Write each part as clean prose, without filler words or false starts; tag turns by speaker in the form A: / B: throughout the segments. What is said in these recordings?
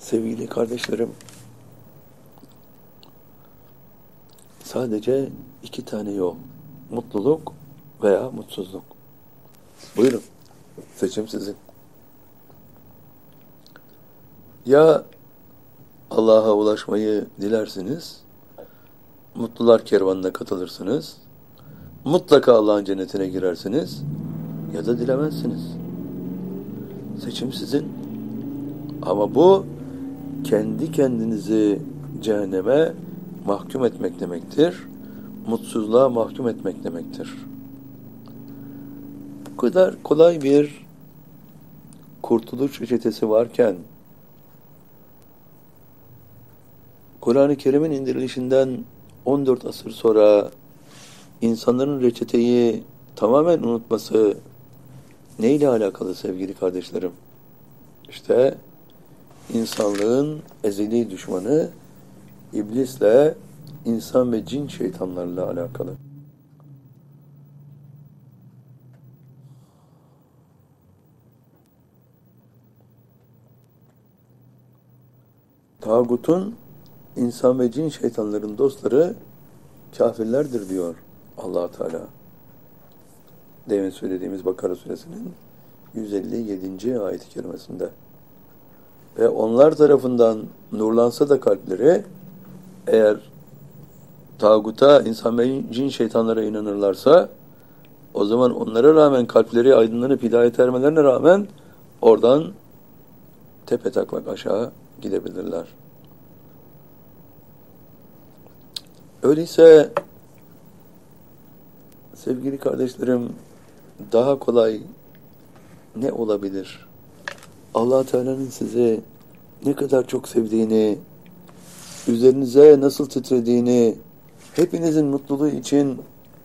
A: Sevgili kardeşlerim, sadece iki tane yol. Mutluluk veya mutsuzluk. Buyurun, seçim sizin. Ya Allah'a ulaşmayı dilersiniz, mutlular kervanına katılırsınız, mutlaka Allah'ın cennetine girersiniz ya da dilemezsiniz. Seçim sizin. Ama bu kendi kendinizi cehenneme mahkum etmek demektir. Mutsuzluğa mahkum etmek demektir. Bu kadar kolay bir kurtuluş reçetesi varken, Kur'an-ı Kerim'in indirilişinden 14 asır sonra insanların reçeteyi tamamen unutması neyle alakalı sevgili kardeşlerim? İşte insanlığın ezeli düşmanı iblisle, insan ve cin şeytanlarla alakalı. Tağutun, insan ve cin şeytanların dostları kafirlerdir diyor Allah Teala. Demin söylediğimiz Bakara suresinin 157. ayet-i kerimesinde. Ve onlar tarafından nurlansa da kalpleri, eğer tağuta, insan ve cin şeytanlara inanırlarsa, o zaman onlara rağmen kalpleri aydınlanıp hidayet ermelerine rağmen oradan tepetaklak aşağı gidebilirler. Öyleyse sevgili kardeşlerim, daha kolay ne olabilir? Allah Teala'nın sizi ne kadar çok sevdiğini, üzerinize nasıl titrediğini, hepinizin mutluluğu için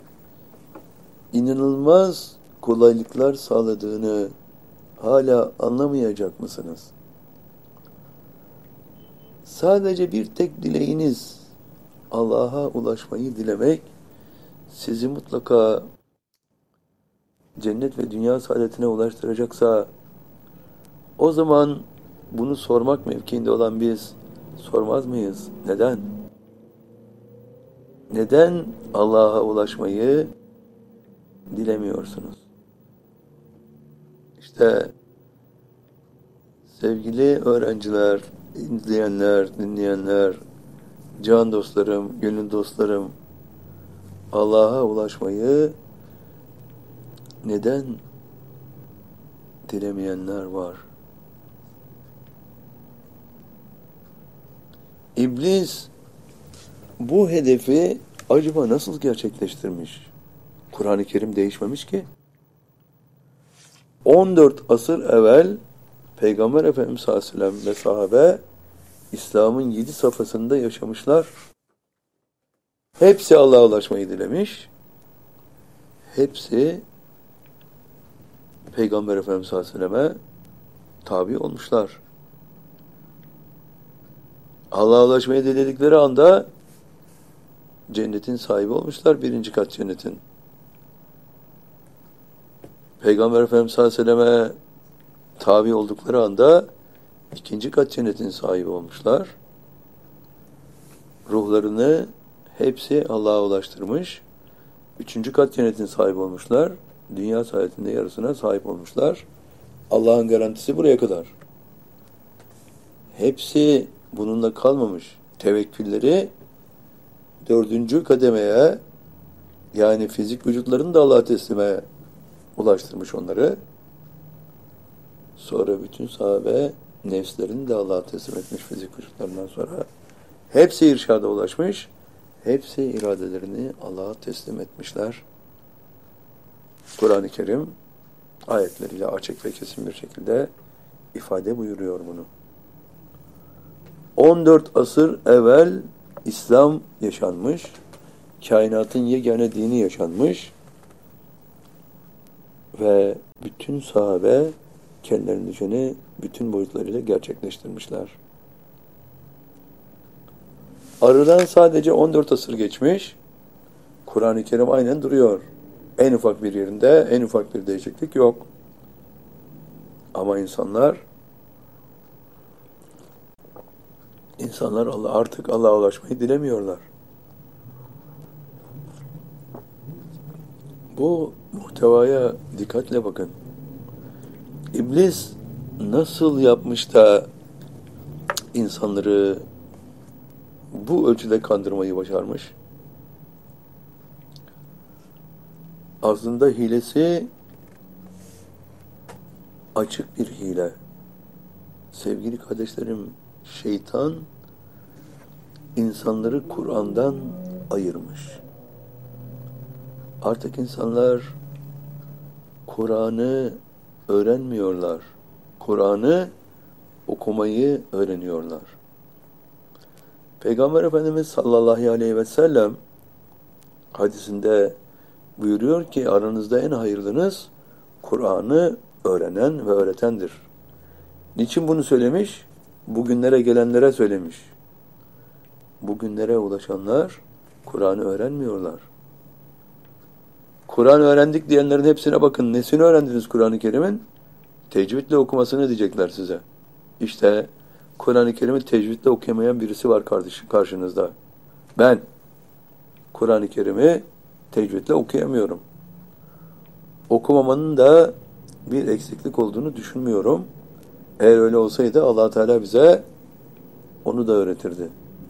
A: inanılmaz kolaylıklar sağladığını hala anlamayacak mısınız? Sadece bir tek dileğiniz Allah'a ulaşmayı dilemek sizi mutlaka cennet ve dünya saadetine ulaştıracaksa, o zaman bunu sormak mevkiinde olan biz sormaz mıyız? Neden? Neden Allah'a ulaşmayı dilemiyorsunuz? İşte sevgili öğrenciler, izleyenler, dinleyenler, can dostlarım, gönül dostlarım, Allah'a ulaşmayı neden dilemeyenler var? İblis bu hedefi acaba nasıl gerçekleştirmiş? Kur'an-ı Kerim değişmemiş ki. 14 asır evvel Peygamber Efendimiz sallallahu aleyhi ve sellem ve sahabe İslam'ın 7 safhasında yaşamışlar. Hepsi Allah'a ulaşmayı dilemiş. Hepsi Peygamber Efendimiz sallallahu aleyhi ve selleme tabi olmuşlar. Allah'a ulaşmayı diledikleri anda cennetin sahibi olmuşlar, 1. kat cennetin. Peygamber Efendimiz sallallahu aleyhi ve selleme tabi oldukları anda 2. kat cennetin sahibi olmuşlar. Ruhlarını hepsi Allah'a ulaştırmış. 3. kat cennetin sahibi olmuşlar. Dünya saadetinde yarısına sahip olmuşlar. Allah'ın garantisi buraya kadar. Hepsi bununla kalmamış. Tevekkülleri 4. kademeye, yani fizik vücutlarını da Allah'a teslime ulaştırmış onları. Sonra bütün sahabe nefslerini de Allah'a teslim etmiş fizik vücutlarından sonra. Hepsi irşada ulaşmış. Hepsi iradelerini Allah'a teslim etmişler. Kur'an-ı Kerim ayetleriyle açık ve kesin bir şekilde ifade buyuruyor bunu. 14 asır evvel İslam yaşanmış, kainatın yegane dini yaşanmış ve bütün sahabe kendilerinin düşeni bütün boyutlarıyla gerçekleştirmişler. Aradan sadece 14 asır geçmiş, Kur'an-ı Kerim aynen duruyor. En ufak bir yerinde, en ufak bir değişiklik yok. Ama insanlar İnsanlar artık Allah'a ulaşmayı dilemiyorlar. Bu muhtevaya dikkatle bakın. İblis nasıl yapmış da insanları bu ölçüde kandırmayı başarmış? Aslında hilesi açık bir hile. Sevgili kardeşlerim, şeytan insanları Kur'an'dan ayırmış. Artık insanlar Kur'an'ı öğrenmiyorlar. Kur'an'ı okumayı öğreniyorlar. Peygamber Efendimiz sallallahu aleyhi ve sellem hadisinde buyuruyor ki aranızda en hayırlınız Kur'an'ı öğrenen ve öğretendir. Niçin bunu söylemiş? Bugünlere gelenlere söylemiş. Bugünlere ulaşanlar Kur'an'ı öğrenmiyorlar. Kur'an öğrendik diyenlerin hepsine bakın. Nesini öğrendiniz Kur'an-ı Kerim'in? Tecvidle okumasını diyecekler size. İşte Kur'an-ı Kerim'i tecvidle okuyamayan birisi var karşınızda. Ben Kur'an-ı Kerim'i tecvidle okuyamıyorum. Okumamanın da bir eksiklik olduğunu düşünmüyorum. Eğer öyle olsaydı Allah Teala bize onu da öğretirdi.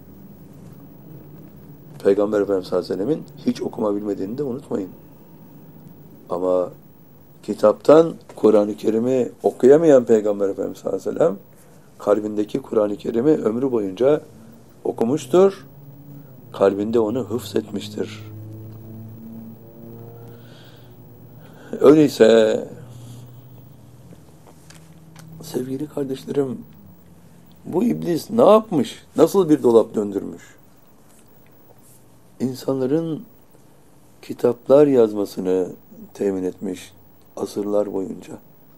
A: Peygamber Efendimiz sallallahu aleyhi ve sellemin hiç okuma bilmediğini de unutmayın. Ama kitaptan Kur'an-ı Kerim'i okuyamayan Peygamber Efendimiz sallallahu aleyhi ve sellem kalbindeki Kur'an-ı Kerim'i ömrü boyunca okumuştur. Kalbinde onu hıfzetmiştir. Öyleyse sevgili kardeşlerim, bu iblis ne yapmış? Nasıl bir dolap döndürmüş? İnsanların kitaplar yazmasını temin etmiş asırlar boyunca.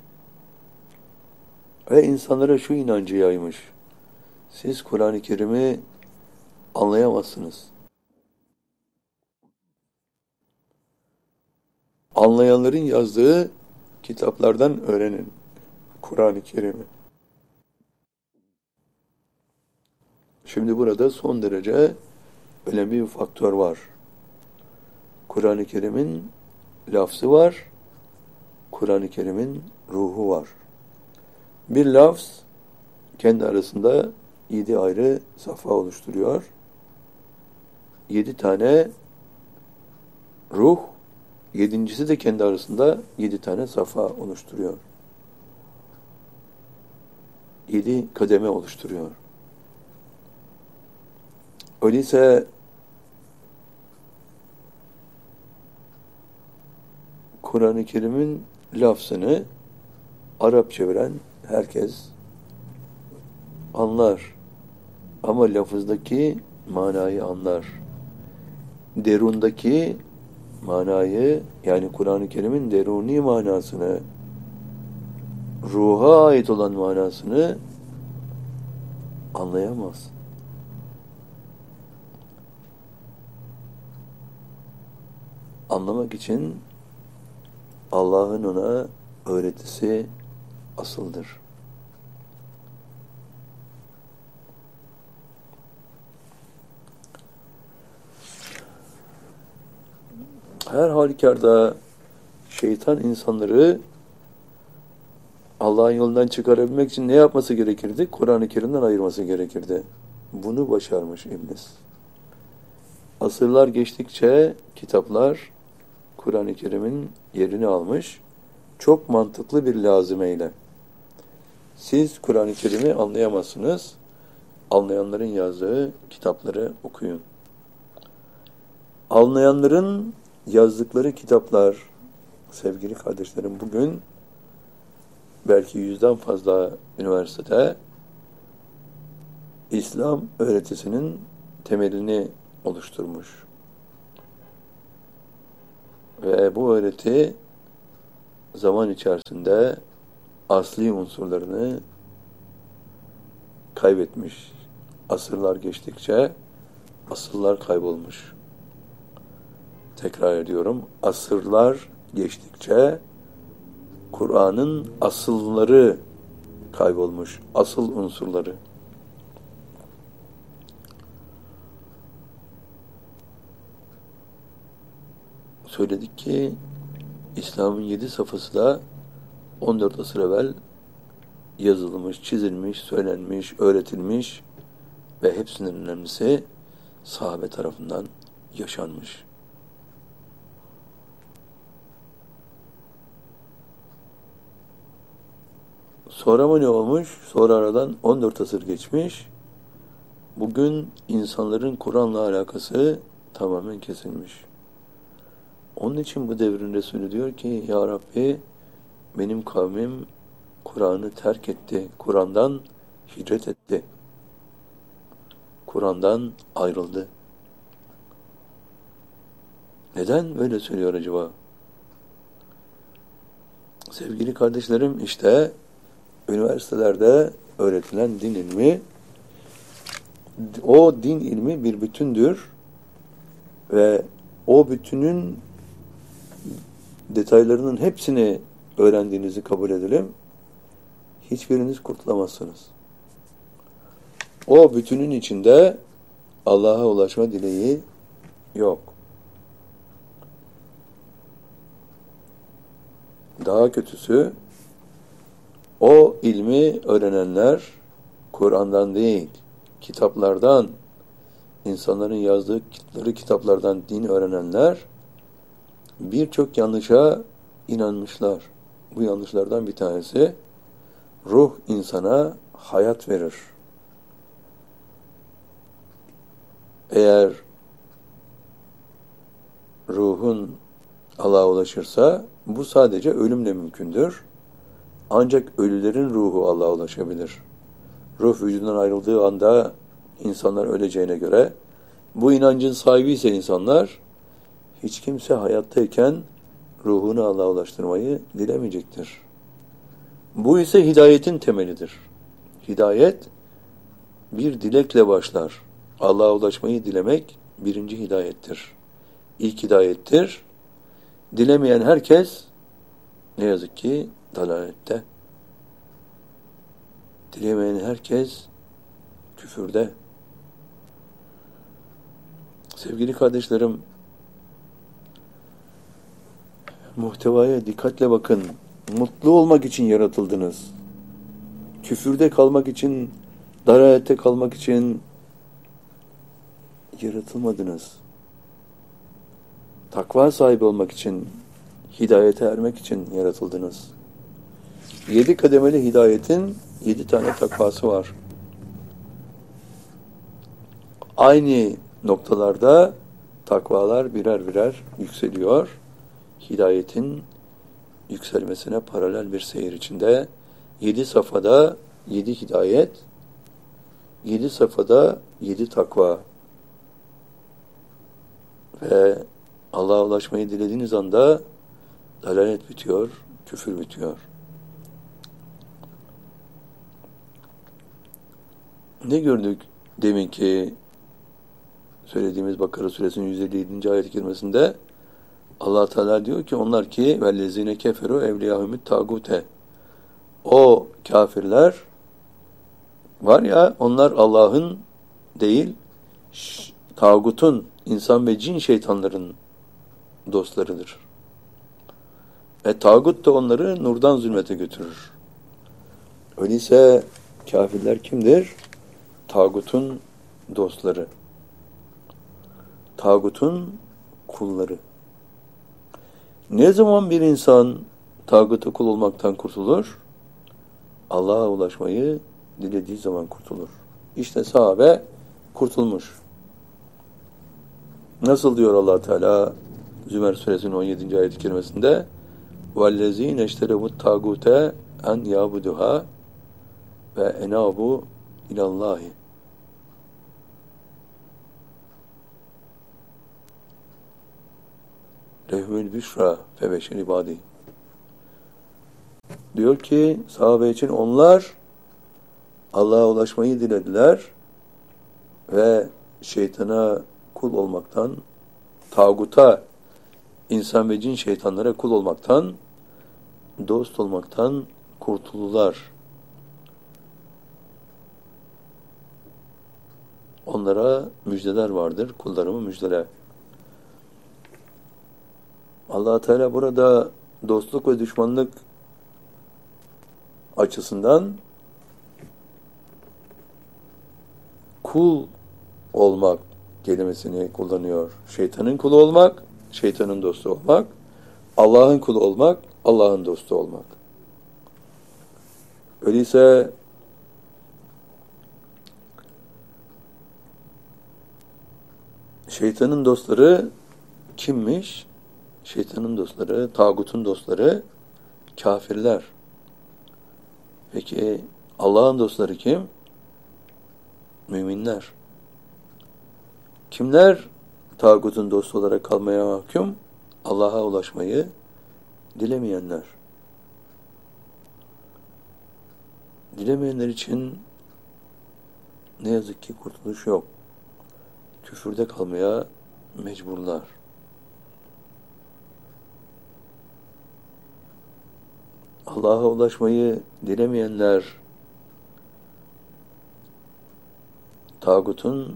A: Ve insanlara şu inancı yaymış. Siz Kur'an-ı Kerim'i anlayamazsınız. Anlayanların yazdığı kitaplardan öğrenin Kur'an-ı Kerim'i. Şimdi burada son derece önemli bir faktör var. Kur'an-ı Kerim'in lafzı var, Kur'an-ı Kerim'in ruhu var. Bir lafz kendi arasında 7 ayrı safa oluşturuyor. 7 tane ruh, 7.'si de kendi arasında 7 tane safa oluşturuyor. 7 kademe oluşturuyor. Öyleyse Kur'an-ı Kerim'in lafzını Arapça bilen herkes anlar. Ama lafızdaki manayı anlar. Derundaki manayı, yani Kur'an-ı Kerim'in deruni manasını, ruha ait olan manasını anlayamaz. Anlamak için Allah'ın ona öğretisi asıldır. Her halükarda şeytan insanları Allah'ın yolundan çıkarabilmek için ne yapması gerekirdi? Kur'an-ı Kerim'den ayırması gerekirdi. Bunu başarmış iblis. Asırlar geçtikçe kitaplar Kur'an-ı Kerim'in yerini almış. Çok mantıklı bir lazimeyle. Siz Kur'an-ı Kerim'i anlayamazsınız. Anlayanların yazdığı kitapları okuyun. Anlayanların yazdıkları kitaplar, sevgili kardeşlerim, bugün belki 100'den fazla üniversitede İslam öğretisinin temelini oluşturmuş. Ve bu öğreti zaman içerisinde asli unsurlarını kaybetmiş. Asırlar geçtikçe asıllar kaybolmuş. Tekrar ediyorum. Asırlar geçtikçe Kur'an'ın asılları kaybolmuş. Asıl unsurları. söyledik ki İslam'ın 7 safhası da 14 asır evvel yazılmış, çizilmiş, söylenmiş, öğretilmiş ve hepsinin önemlisi sahabe tarafından yaşanmış. Sonra mı ne olmuş? Sonra aradan 14 asır geçmiş. Bugün insanların Kur'an'la alakası tamamen kesilmiş. Onun için bu devrin Resulü diyor ki, Ya Rabbi, benim kavmim Kur'an'ı terk etti. Kur'an'dan hicret etti. Kur'an'dan ayrıldı. Neden böyle söylüyor acaba? Sevgili kardeşlerim, işte üniversitelerde öğretilen din ilmi, o din ilmi bir bütündür ve o bütünün detaylarının hepsini öğrendiğinizi kabul edelim. Hiçbiriniz kurtulamazsınız. O bütünün içinde Allah'a ulaşma dileği yok. Daha kötüsü, o ilmi öğrenenler Kur'an'dan değil, kitaplardan, insanların yazdıkları kitaplardan din öğrenenler birçok yanlışa inanmışlar. Bu yanlışlardan bir tanesi, ruh insana hayat verir. Eğer ruhun Allah'a ulaşırsa bu sadece ölümle mümkündür. Ancak ölülerin ruhu Allah'a ulaşabilir. Ruh vücudundan ayrıldığı anda insanlar öleceğine göre, bu inancın sahibi ise insanlar, hiç kimse hayattayken ruhunu Allah'a ulaştırmayı dilemeyecektir. Bu ise hidayetin temelidir. Hidayet bir dilekle başlar. Allah'a ulaşmayı dilemek birinci hidayettir. İlk hidayettir. Dilemeyen herkes ne yazık ki dalalette. Dilemeyen herkes küfürde. Sevgili kardeşlerim, muhtevaya dikkatle bakın. Mutlu olmak için yaratıldınız. Küfürde kalmak için, dalalette kalmak için yaratılmadınız. Takva sahibi olmak için, hidayete ermek için yaratıldınız. 7 kademeli hidayetin 7 tane takvası var. Aynı noktalarda takvalar birer birer yükseliyor. Hidayetin yükselmesine paralel bir seyir içinde 7 safhada 7 hidayet, 7 safhada 7 takva ve Allah'a ulaşmayı dilediğiniz anda dalalet bitiyor, küfür bitiyor. Ne gördük deminki söylediğimiz Bakara suresinin 157. ayet-i kerimesinde? Allah Teala diyor ki, onlar ki vellezine keferu evliyahumut tagute, o kafirler var ya, onlar Allah'ın değil tağutun, insan ve cin şeytanların dostlarıdır. Ve tağut da onları nurdan zulmete götürür. Öyleyse kafirler kimdir? Tağutun dostları. Tağutun kulları. Ne zaman bir insan tağuta kul olmaktan kurtulur? Allah'a ulaşmayı dilediği zaman kurtulur. İşte sahabe kurtulmuş. Nasıl diyor Allah Teala Zümer suresinin 17. ayet-i kerimesinde? وَالَّذ۪ينَ اَشْتَرَوُ التَّاغُوتَ اَنْ يَعْبُدُهَا وَاَنَابُوا اِلَى اللّٰهِ lehmül büşra febeşir ibadi. Diyor ki sahabe için onlar Allah'a ulaşmayı dilediler ve şeytana kul olmaktan, tağuta, insan ve cin şeytanlara kul olmaktan, dost olmaktan kurtuldular. Onlara müjdeler vardır, kullarımı müjdele. Allah Teala burada dostluk ve düşmanlık açısından kul olmak kelimesini kullanıyor. Şeytanın kulu olmak, şeytanın dostu olmak, Allah'ın kulu olmak, Allah'ın dostu olmak. Öyleyse şeytanın dostları kimmiş? Şeytanın dostları, tağutun dostları kafirler. Peki Allah'ın dostları kim? Müminler. Kimler tağutun dostu olarak kalmaya mahkum? Allah'a ulaşmayı dilemeyenler. Dilemeyenler için ne yazık ki kurtuluş yok. Küfürde kalmaya mecburlar. Allah'a ulaşmayı dilemeyenler tağutun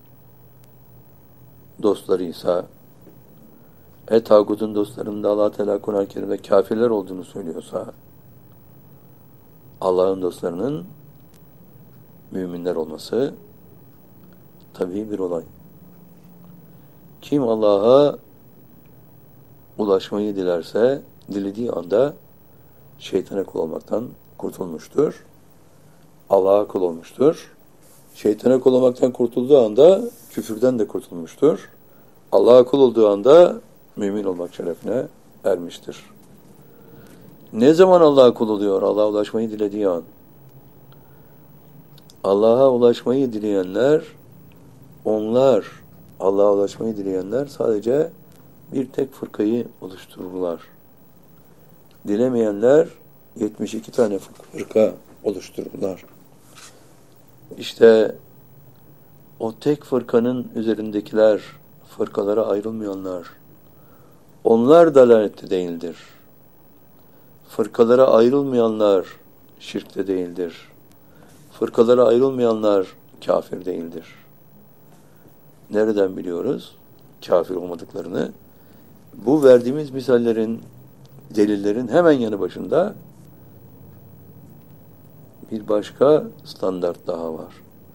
A: dostlarıysa, tağutun dostlarında Allah Teala Kur'an-ı Kerim'de kafirler olduğunu söylüyorsa, Allah'ın dostlarının müminler olması tabii bir olay. Kim Allah'a ulaşmayı dilerse, dilediği anda şeytana kul olmaktan kurtulmuştur. Allah'a kul olmuştur. Şeytana kul olmaktan kurtulduğu anda küfürden de kurtulmuştur. Allah'a kul olduğu anda mümin olmak şerefine ermiştir. Ne zaman Allah'a kul oluyor? Allah'a ulaşmayı dilediği an. Allah'a ulaşmayı dileyenler, Allah'a ulaşmayı dileyenler sadece bir tek fırkayı oluştururlar. Dilemeyenler 72 tane fırka oluştururlar. İşte o tek fırkanın üzerindekiler, fırkalara ayrılmayanlar, onlar dalalette değildir. Fırkalara ayrılmayanlar şirkte değildir. Fırkalara ayrılmayanlar kafir değildir. Nereden biliyoruz kafir olmadıklarını? Bu verdiğimiz misallerin, delillerin hemen yanı başında bir başka standart daha var.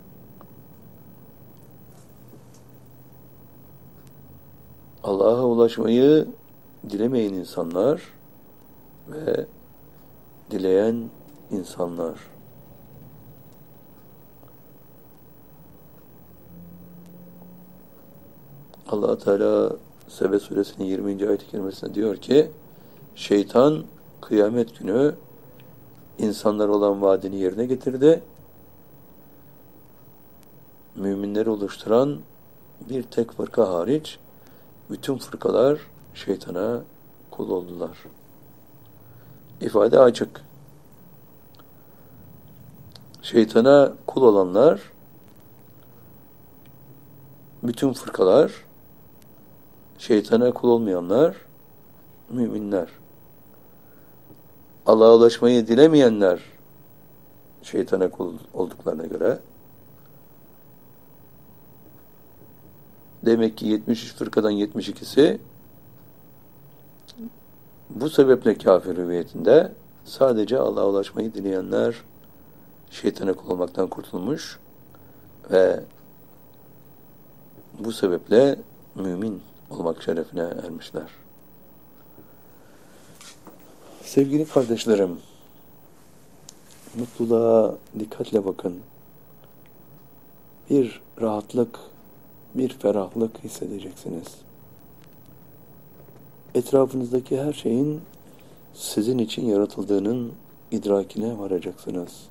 A: Allah'a ulaşmayı dilemeyen insanlar ve dileyen insanlar. Allah Teala Sebe suresinin 20. ayet-i kerimesinde diyor ki, şeytan kıyamet günü insanlar olan vaadini yerine getirdi. Müminleri oluşturan bir tek fırka hariç bütün fırkalar şeytana kul oldular. İfade açık. Şeytana kul olanlar, bütün fırkalar, şeytana kul olmayanlar, müminler. Allah'a ulaşmayı dilemeyenler, şeytana kul olduklarına göre, demek ki 73 fırkadan 72'si bu sebeple kafir hüviyetinde, sadece Allah'a ulaşmayı dileyenler şeytana kul olmaktan kurtulmuş ve bu sebeple mümin olmak şerefine ermişler. Sevgili kardeşlerim, mutluluğa dikkatle bakın. Bir rahatlık, bir ferahlık hissedeceksiniz. Etrafınızdaki her şeyin sizin için yaratıldığının idrakine varacaksınız.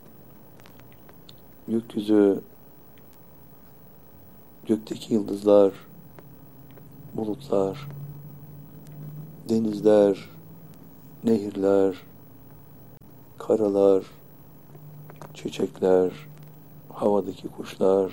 A: Gökyüzü, gökteki yıldızlar, bulutlar, denizler, nehirler, karalar, çiçekler, havadaki kuşlar,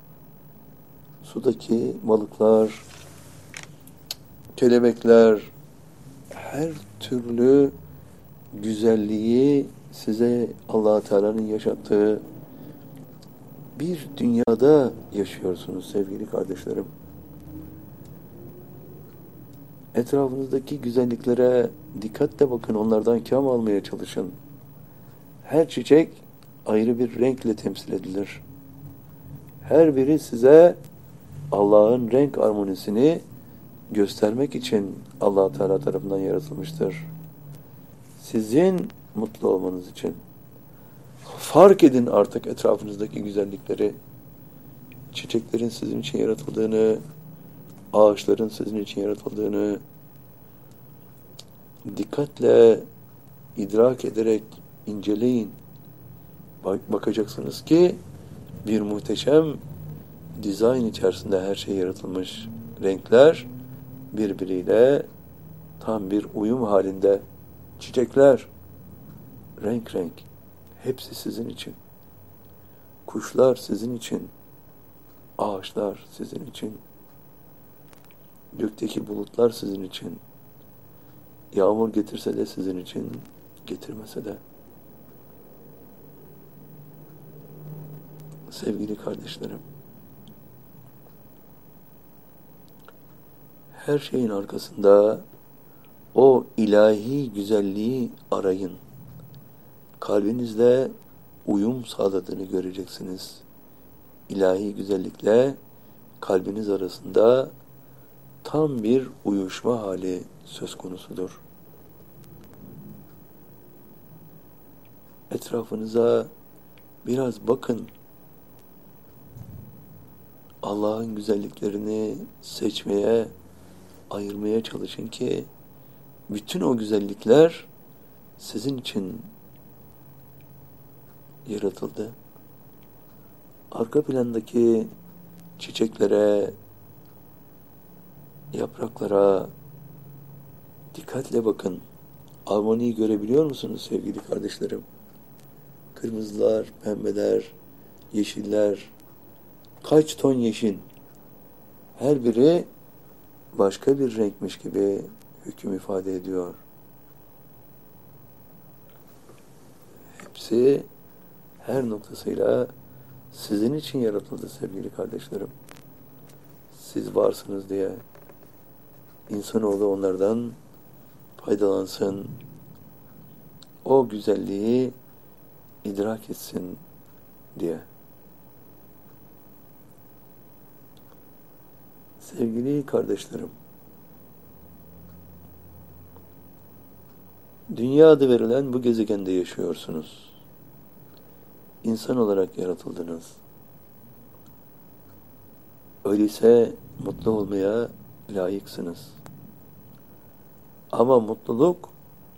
A: sudaki balıklar, kelebekler, her türlü güzelliği size Allah Teala'nın yaşattığı bir dünyada yaşıyorsunuz sevgili kardeşlerim. Etrafınızdaki güzelliklere dikkatle bakın, onlardan kâm almaya çalışın. Her çiçek ayrı bir renkle temsil edilir. Her biri size Allah'ın renk armonisini göstermek için Allah Teala tarafından yaratılmıştır. Sizin mutlu olmanız için. Fark edin artık etrafınızdaki güzellikleri. Çiçeklerin sizin için yaratıldığını, ağaçların sizin için yaratıldığını dikkatle idrak ederek inceleyin. Bakacaksınız ki bir muhteşem dizayn içerisinde her şey yaratılmış. Renkler birbiriyle tam bir uyum halinde. Çiçekler renk renk. Hepsi sizin için. Kuşlar sizin için. Ağaçlar sizin için. Gökteki bulutlar sizin için. Yağmur getirse de sizin için, getirmese de. Sevgili kardeşlerim, her şeyin arkasında o ilahi güzelliği arayın. Kalbinizle uyum sağladığını göreceksiniz. İlahi güzellikle kalbiniz arasında tam bir uyuşma hali söz konusudur. Etrafınıza biraz bakın. Allah'ın güzelliklerini seçmeye, ayırmaya çalışın ki bütün o güzellikler sizin için yaratıldı. Arka plandaki çiçeklere, yapraklara dikkatle bakın. Armoniyi görebiliyor musunuz sevgili kardeşlerim? Kırmızılar, pembeler, yeşiller, kaç ton yeşil. Her biri başka bir renkmiş gibi hüküm ifade ediyor. Hepsi her noktasıyla sizin için yaratıldı sevgili kardeşlerim. Siz varsınız diye insanoğlu onlardan faydalansın, o güzelliği idrak etsin diye. Sevgili kardeşlerim, dünya adı verilen bu gezegende yaşıyorsunuz. İnsan olarak yaratıldınız. Öyleyse mutlu olmaya layıksınız. Ama mutluluk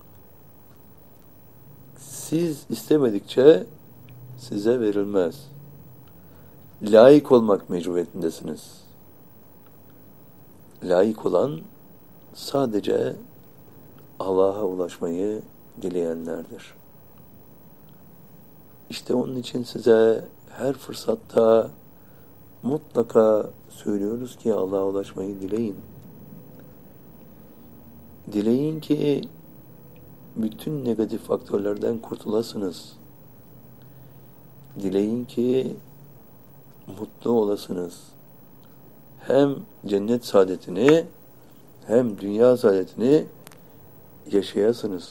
A: siz istemedikçe size verilmez. Layık olmak mecburiyetindesiniz. Layık olan sadece Allah'a ulaşmayı dileyenlerdir. İşte onun için size her fırsatta mutlaka söylüyoruz ki Allah'a ulaşmayı dileyin. Dileyin ki bütün negatif faktörlerden kurtulasınız. Dileyin ki mutlu olasınız. Hem cennet saadetini hem dünya saadetini yaşayasınız.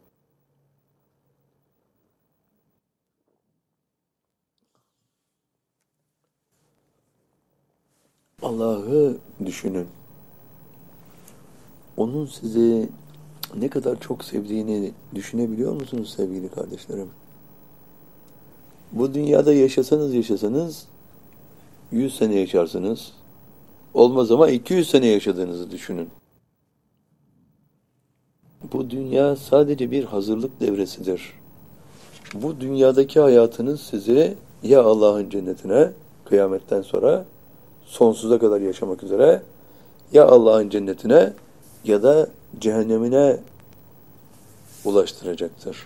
A: Allah'ı düşünün. Onun sizi ne kadar çok sevdiğini düşünebiliyor musunuz sevgili kardeşlerim? Bu dünyada yaşasanız 100 sene yaşarsınız. Olmaz ama 200 sene yaşadığınızı düşünün. Bu dünya sadece bir hazırlık devresidir. Bu dünyadaki hayatınız sizi ya Allah'ın cennetine kıyametten sonra sonsuza kadar yaşamak üzere ya Allah'ın cennetine ya da cehennemine ulaştıracaktır.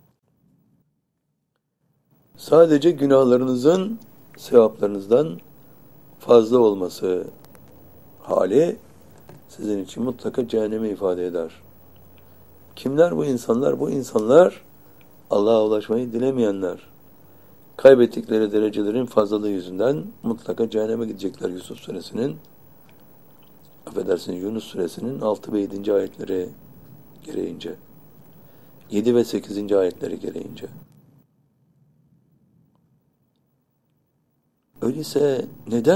A: Sadece günahlarınızın sevaplarınızdan fazla olması hali sizin için mutlaka cehennemi ifade eder. Kimler bu insanlar? Bu insanlar Allah'a ulaşmayı dilemeyenler. Kaybettikleri derecelerin fazlalığı yüzünden mutlaka cehenneme gidecekler Yusuf Suresinin affedersiniz, Yunus suresinin 6 ve 7. ayetleri gereğince, 7 ve 8. ayetleri gereğince. Öyleyse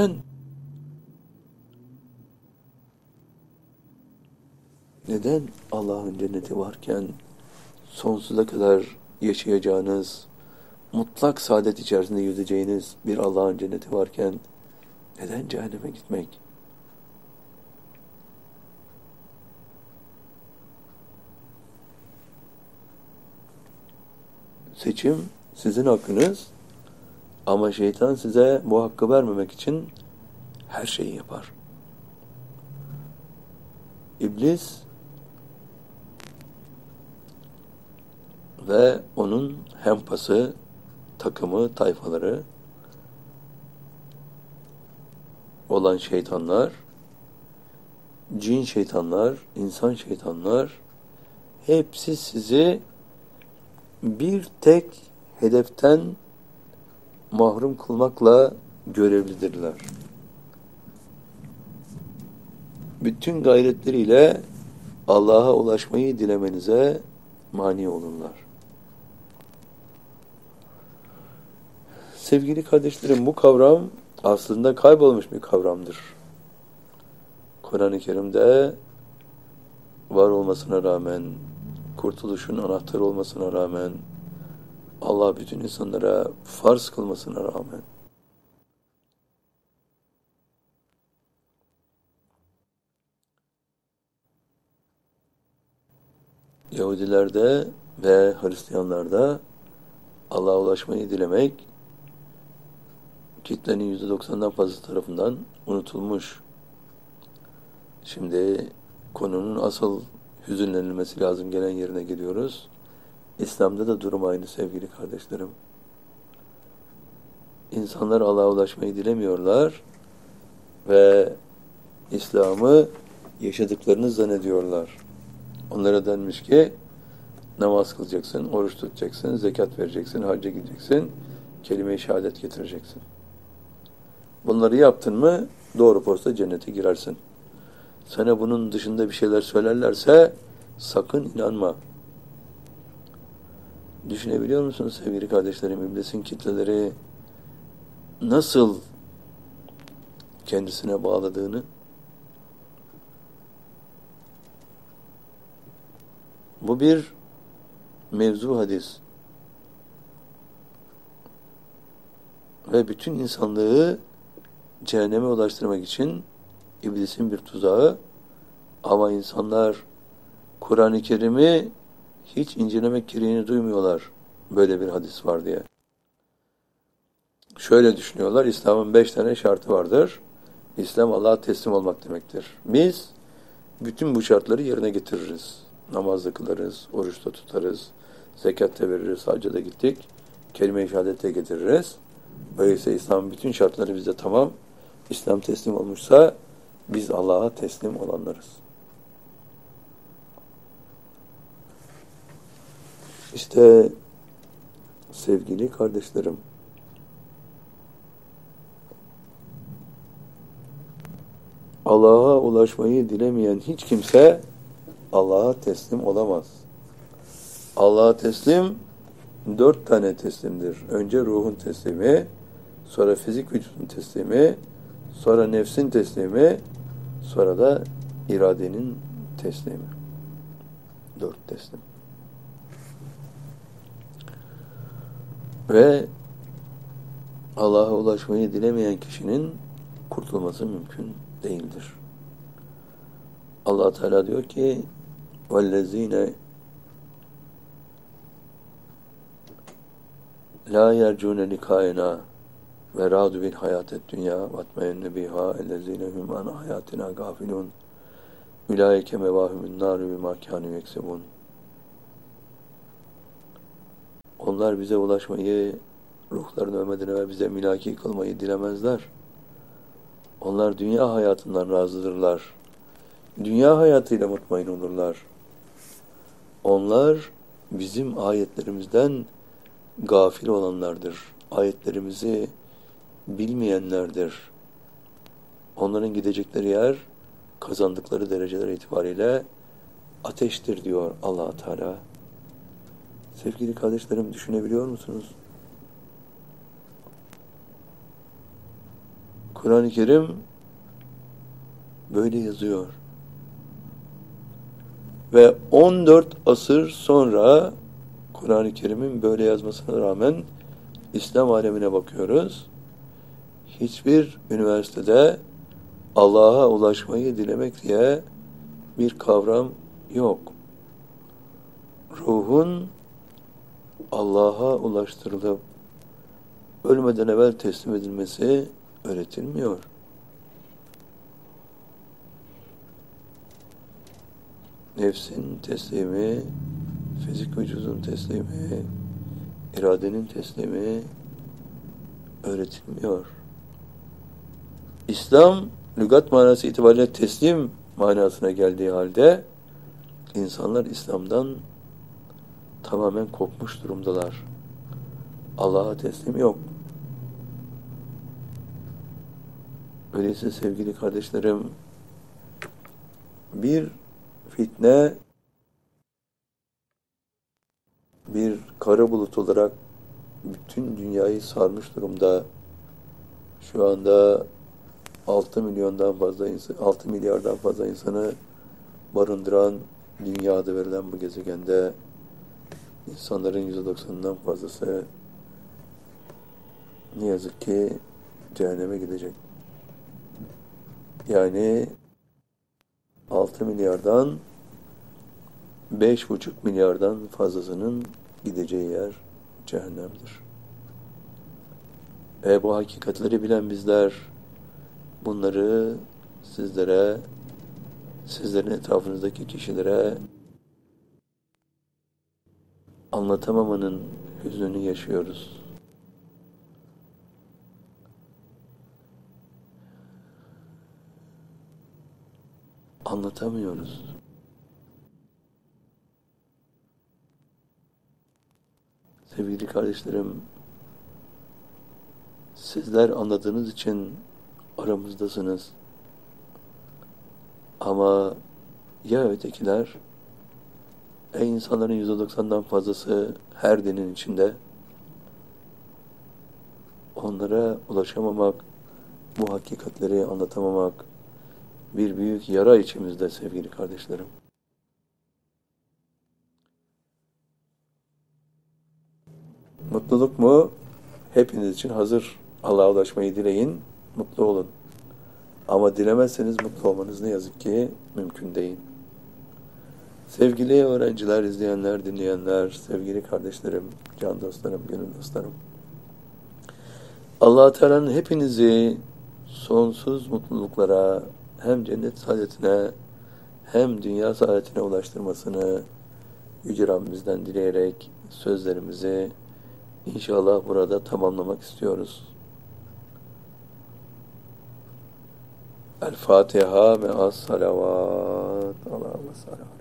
A: neden Allah'ın cenneti varken, sonsuza kadar yaşayacağınız, mutlak saadet içerisinde yüzeceğiniz bir Allah'ın cenneti varken, neden cehenneme gitmek? Seçim sizin hakkınız ama şeytan size bu hakkı vermemek için her şeyi yapar. İblis ve onun hempası, takımı, tayfaları olan şeytanlar, cin şeytanlar, insan şeytanlar, hepsi sizi bir tek hedeften mahrum kılmakla görevlidirler. Bütün gayretleriyle Allah'a ulaşmayı dilemenize mani olurlar. Sevgili kardeşlerim, bu kavram aslında kaybolmuş bir kavramdır. Kur'an-ı Kerim'de var olmasına rağmen, kurtuluşun anahtarı olmasına rağmen, Allah bütün insanlara farz kılmasına rağmen, Yahudilerde ve Hristiyanlarda Allah'a ulaşmayı dilemek kitlenin %90'dan fazlası tarafından unutulmuş. Şimdi konunun asıl hüzünlenilmesi lazım gelen yerine geliyoruz. İslam'da da durum aynı sevgili kardeşlerim. İnsanlar Allah'a ulaşmayı dilemiyorlar ve İslam'ı yaşadıklarını zannediyorlar. Onlara denmiş ki namaz kılacaksın, oruç tutacaksın, zekat vereceksin, hacca gideceksin, kelime-i şehadet getireceksin. Bunları yaptın mı doğru posta cennete girersin. Sana bunun dışında bir şeyler söylerlerse sakın inanma. Düşünebiliyor musunuz sevgili kardeşlerim, iblisin kitleleri nasıl kendisine bağladığını? Bu bir mevzu hadis. Ve bütün insanlığı cehenneme ulaştırmak için iblisin bir tuzağı, ama insanlar Kur'an-ı Kerim'i hiç incelemek gereğini duymuyorlar böyle bir hadis var diye. Şöyle düşünüyorlar, İslam'ın 5 tane şartı vardır. İslam Allah'a teslim olmak demektir. Biz bütün bu şartları yerine getiririz. Namazda kılarız, oruçta tutarız, zekatta veririz, hacca da gittik, kelime-i şehadete getiririz. Öyleyse İslam'ın bütün şartları bize tamam. İslam teslim olmuşsa biz Allah'a teslim olanlarız. İşte sevgili kardeşlerim, Allah'a ulaşmayı dilemeyen hiç kimse Allah'a teslim olamaz. Allah'a teslim 4 tane teslimdir. Önce ruhun teslimi, sonra fizik vücudun teslimi, sonra nefsin teslimi, sonra da iradenin teslimi. 4 teslim. Ve Allah'a ulaşmayı dilemeyen kişinin kurtulması mümkün değildir. Allah Teala diyor ki وَالَّذ۪ينَ لَا يَرْجُونَ لِقَائِنَا وَرَادُ بِالْحَيَاةِ الدُّنْيَا وَاتْمَيَنَّ بِهَا الَّذ۪ينَ هُمْ عَنْ حَيَاتِنَا غَافِلُونَ اُولَٰئِكَ مَوَاهُمُ النَّارِ بِمَا كَانُوا يَكْسِبُونَ. Onlar bize ulaşmayı, ruhlarını ölmeden evvel bize milaki kılmayı dilemezler. Onlar dünya hayatından razıdırlar. Dünya hayatıyla mutmain olurlar. Onlar bizim ayetlerimizden gafil olanlardır. Ayetlerimizi bilmeyenlerdir. Onların gidecekleri yer kazandıkları dereceler itibariyle ateştir diyor Allah Teala. Sevgili kardeşlerim, düşünebiliyor musunuz? Kur'an-ı Kerim böyle yazıyor. Ve 14 asır sonra Kur'an-ı Kerim'in böyle yazmasına rağmen İslam alemine bakıyoruz. Hiçbir üniversitede Allah'a ulaşmayı dilemek diye bir kavram yok. Ruhun Allah'a ulaştırılıp ölmeden evvel teslim edilmesi öğretilmiyor. Nefsin teslimi, fizik vücudun teslimi, iradenin teslimi öğretilmiyor. İslam, lügat manası itibariyle teslim manasına geldiği halde insanlar İslam'dan tamamen kopmuş durumdalar. Allah'a teslim yok. Öyleyse sevgili kardeşlerim, bir fitne, bir kara bulut olarak bütün dünyayı sarmış durumda. Şu anda 6 milyardan fazla insanı barındıran dünyada verilen bu gezegende insanların %90'ından fazlası ne yazık ki cehenneme gidecek. Yani 6 milyardan 5,5 milyardan fazlasının gideceği yer cehennemdir. Bu hakikatleri bilen bizler bunları sizlere, sizlerin etrafınızdaki kişilere anlatamamanın hüznünü yaşıyoruz. Anlatamıyoruz. Sevgili kardeşlerim, sizler anladığınız için aramızdasınız. Ama ya ötekiler, insanların %90'dan fazlası her dinin içinde, onlara ulaşamamak, bu hakikatleri anlatamamak bir büyük yara içimizde sevgili kardeşlerim. Mutluluk mu? Hepiniz için hazır. Allah'a ulaşmayı dileyin, mutlu olun. Ama dilemezseniz mutlu olmanız ne yazık ki mümkün değil. Sevgili öğrenciler, izleyenler, dinleyenler, sevgili kardeşlerim, can dostlarım, gönül dostlarım. Allah-u Teala'nın hepinizi sonsuz mutluluklara, hem cennet saadetine, hem dünya saadetine ulaştırmasını Yüce Rabbimizden dileyerek sözlerimizi İnşallah burada tamamlamak istiyoruz. El Fatiha ve as salavat. Allah'a sallallahu